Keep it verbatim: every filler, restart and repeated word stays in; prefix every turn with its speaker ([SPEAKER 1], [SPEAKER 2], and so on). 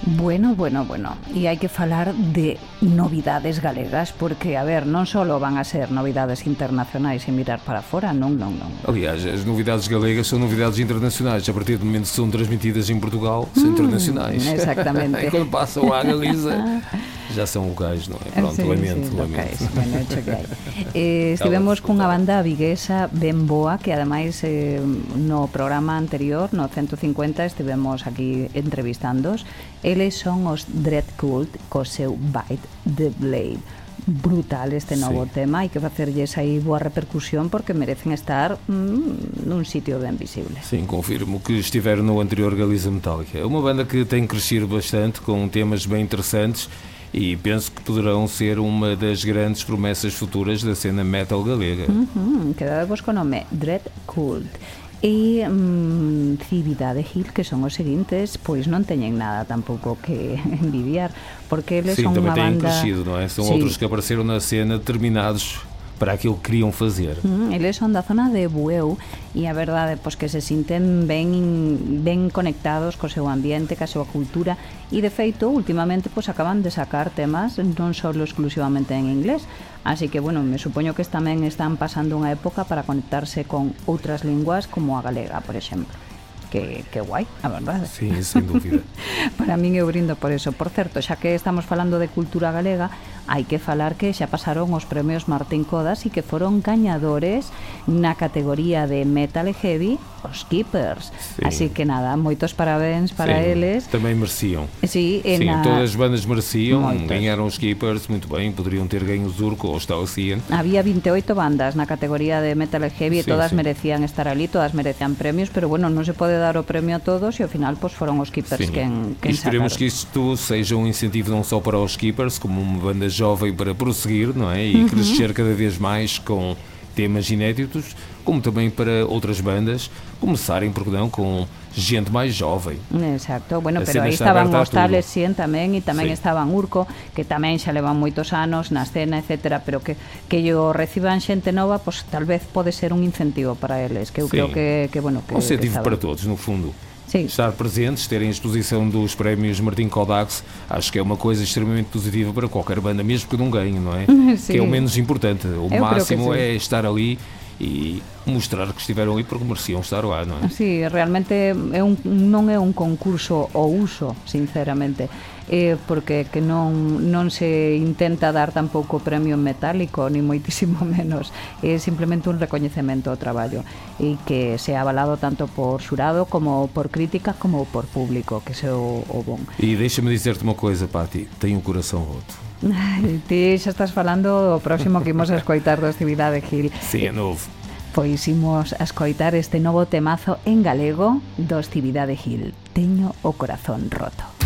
[SPEAKER 1] Bueno, bueno, bueno, e hai que falar de novidades galegas, porque, a ver, non só van a ser novidades internacionais e mirar para fora, non, non, non.
[SPEAKER 2] Aliás, as novidades galegas são novidades internacionais, a partir do momento que são transmitidas em Portugal, são hum, internacionais.
[SPEAKER 1] Exatamente.
[SPEAKER 2] E quando passam à Galiza, já são locais, não é? Pronto,
[SPEAKER 1] sí,
[SPEAKER 2] lamento,
[SPEAKER 1] sí,
[SPEAKER 2] lamento.
[SPEAKER 1] Locais. Bueno, cheguei. eh, estivemos cunha banda viguesa ben boa, que ademais eh, no programa anterior, no ciento cincuenta, estivemos aquí entrevistándos. Eles son os Dread Cult co seu Bite the Blade. Brutal este novo sí. tema, hai que facerlles aí boa repercusión porque merecen estar mm, nun sitio ben visible.
[SPEAKER 2] Sim, confirmo que estiveram no anterior Galiza Metálica. É uma banda que tem crescido bastante, com temas bem interessantes, e penso que poderão ser uma das grandes promessas futuras da cena metal galega.
[SPEAKER 1] Uh-huh, quedadevos co nome Dread Cult. E mm, Cividade Hill, que son os seguintes, pois non teñen nada tampouco que envidiar, porque eles
[SPEAKER 2] Sim,
[SPEAKER 1] son unha
[SPEAKER 2] também têm
[SPEAKER 1] banda...
[SPEAKER 2] crescido, não é? São
[SPEAKER 1] sí.
[SPEAKER 2] outros que apareceram na cena determinados para aquilo que queriam fazer.
[SPEAKER 1] Mm, eles son da zona de Bueu e a verdade pois que se sinten ben ben conectados co seu ambiente, ca súa cultura, e de feito últimamente pois acaban de sacar temas non só exclusivamente en inglés. Así que, bueno, me supoño que tamén están pasando unha época para conectarse con outras linguas como a galega, por exemplo. Que, que guai, a verdade.
[SPEAKER 2] Sí, sen dúvida.
[SPEAKER 1] Para min eu brindo por eso. Por certo, xa que estamos falando de cultura galega, hai que falar que xa pasaron os premios Martín Codas e que foron gañadores na categoría de Metal e Heavy os Keepers. Sí. Así que nada, moitos parabéns para
[SPEAKER 2] sí,
[SPEAKER 1] eles.
[SPEAKER 2] Também mereciam.
[SPEAKER 1] Sí,
[SPEAKER 2] Sim,
[SPEAKER 1] na...
[SPEAKER 2] todas as bandas mereciam,
[SPEAKER 1] moitos.
[SPEAKER 2] Ganharam os Keepers, muito bem, poderiam ter ganho o Zurko ou o Stalcian.
[SPEAKER 1] Había vinte e oito bandas na categoría de Metal e Heavy, sí, e todas sí. merecían estar ali, todas merecían premios, pero bueno, non se pode dar o premio a todos e ao final pois foron os Keepers quen, quen
[SPEAKER 2] e esperemos
[SPEAKER 1] sacaron.
[SPEAKER 2] Que isto seja um incentivo não só para os Keepers, como uma banda jovem para prosseguir, não é? E uhum. crescer cada vez mais com temas inéditos, como também para outras bandas começarem, porque não, com gente mais jovem.
[SPEAKER 1] Exacto, bueno, a pero aí estaban os tales Sien tamén, e tamén sí. estaban Urco, que tamén xa levan moitos anos na escena, etcétera, pero que que yo reciban xente nova, pois pues, tal vez pode ser un incentivo para eles, que eu sí. creo que, que bueno, que
[SPEAKER 2] um incentivo que para todos, no fundo.
[SPEAKER 1] Sim.
[SPEAKER 2] Estar presentes, terem a exposição dos prémios Martín Kodax, acho que é uma coisa extremamente positiva para qualquer banda, mesmo que não ganhe, não é?
[SPEAKER 1] Sim.
[SPEAKER 2] Que é o menos importante. O
[SPEAKER 1] eu
[SPEAKER 2] máximo é estar ali e mostrar que estiveron ali porque mereciam estar lá, non é?
[SPEAKER 1] Sí, realmente é un, non é un concurso ao uso, sinceramente, é porque que non, non se intenta dar tampouco premio metálico, ni moitísimo menos, é simplemente un recoñecemento ao traballo e que sea avalado tanto por xurado como por crítica como por público, que é o, o bon.
[SPEAKER 2] E deixa-me dizer-te unha coisa, Pati, ten o coração roto.
[SPEAKER 1] Ai, ti xa estás falando o próximo que imos a escoitar do Cividade Hill.
[SPEAKER 2] Sí, é novo.
[SPEAKER 1] Pois imos a escoitar este novo temazo en galego do Cividade Hill, Teño o corazón roto.